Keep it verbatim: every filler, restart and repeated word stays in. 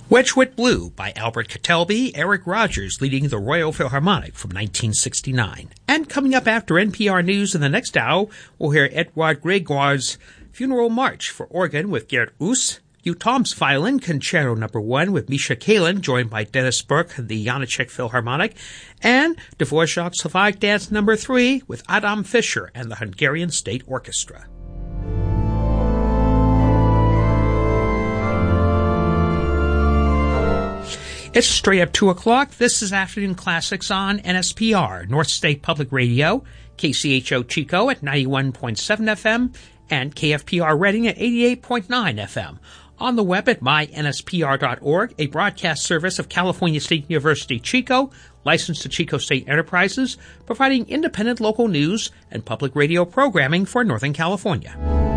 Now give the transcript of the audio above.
Wedgwood Blue by Albert Kettelby, Eric Rogers leading the Royal Philharmonic from nineteen sixty-nine. And coming up after N P R News in the next hour, we'll hear Edouard Gregoire's Funeral March for organ with Gerd Oos, Hugh Tom's Violin Concerto Number One with Misha Kalin, joined by Dennis Burke, the Janáček Philharmonic, and Dvorak's Slavic Dance Number Three with Adam Fischer and the Hungarian State Orchestra. It's straight up two o'clock. This is Afternoon Classics on N S P R, North State Public Radio, K C H O Chico at ninety-one point seven F M, and K F P R Reading at eighty-eight point nine F M. On the web at my N S P R dot org, a broadcast service of California State University Chico, licensed to Chico State Enterprises, providing independent local news and public radio programming for Northern California.